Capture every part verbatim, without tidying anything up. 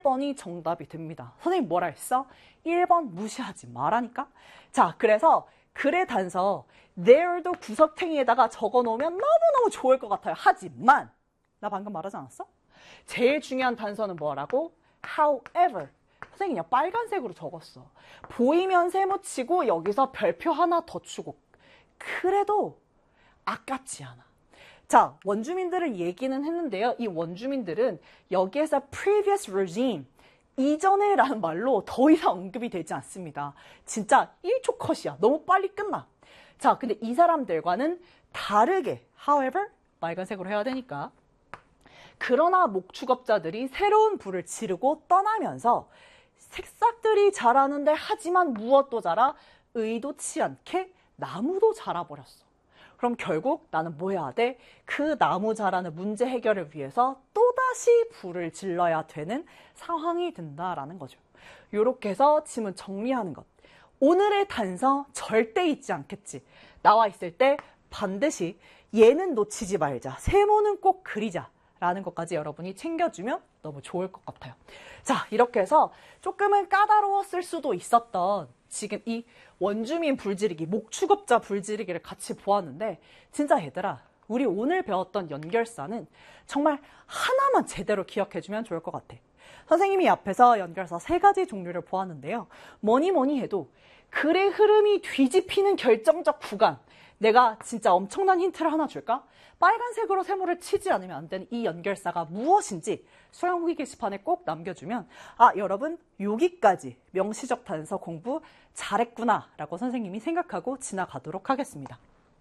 번이 정답이 됩니다. 선생님 뭐라 했어? 일 번 무시하지 말라니까. 자, 그래서 글의 단서 there도 구석탱이에다가 적어놓으면 너무너무 좋을 것 같아요. 하지만 나 방금 말하지 않았어? 제일 중요한 단서는 뭐라고? however. 선생님 그냥 빨간색으로 적었어. 보이면 세모치고 여기서 별표 하나 더 주고 그래도 아깝지 않아. 자, 원주민들을 얘기는 했는데요. 이 원주민들은 여기에서 previous regime, 이전에 라는 말로 더 이상 언급이 되지 않습니다. 진짜 일 초 컷이야. 너무 빨리 끝나. 자, 근데 이 사람들과는 다르게, however, 빨간색으로 해야 되니까. 그러나 목축업자들이 새로운 불을 지르고 떠나면서 새싹들이 자라는데 하지만 무엇도 자라? 의도치 않게 나무도 자라버렸어. 그럼 결국 나는 뭐 해야 돼? 그 나무 자라는 문제 해결을 위해서 또다시 불을 질러야 되는 상황이 된다라는 거죠. 이렇게 해서 지문 정리하는 것. 오늘의 단서 절대 잊지 않겠지. 나와 있을 때 반드시 얘는 놓치지 말자. 세모는 꼭 그리자. 라는 것까지 여러분이 챙겨주면 너무 좋을 것 같아요. 자, 이렇게 해서 조금은 까다로웠을 수도 있었던 지금 이 원주민 불지르기, 목축업자 불지르기를 같이 보았는데 진짜 얘들아, 우리 오늘 배웠던 연결사는 정말 하나만 제대로 기억해주면 좋을 것 같아. 선생님이 앞에서 연결사 세 가지 종류를 보았는데요. 뭐니 뭐니 해도 글의 흐름이 뒤집히는 결정적 구간, 내가 진짜 엄청난 힌트를 하나 줄까? 빨간색으로 세모를 치지 않으면 안 되는 이 연결사가 무엇인지 수강 후기 게시판에 꼭 남겨주면 아, 여러분 여기까지 명시적 단서 공부 잘했구나 라고 선생님이 생각하고 지나가도록 하겠습니다.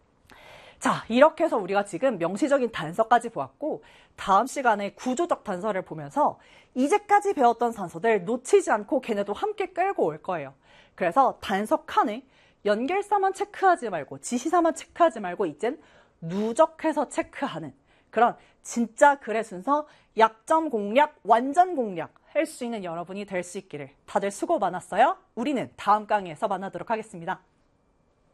자, 이렇게 해서 우리가 지금 명시적인 단서까지 보았고 다음 시간에 구조적 단서를 보면서 이제까지 배웠던 단서들 놓치지 않고 걔네도 함께 끌고 올 거예요. 그래서 단서 칸에 연결사만 체크하지 말고 지시사만 체크하지 말고 이젠 누적해서 체크하는 그런 진짜 글의 순서 약점 공략, 완전 공략 할 수 있는 여러분이 될 수 있기를. 다들 수고 많았어요. 우리는 다음 강의에서 만나도록 하겠습니다.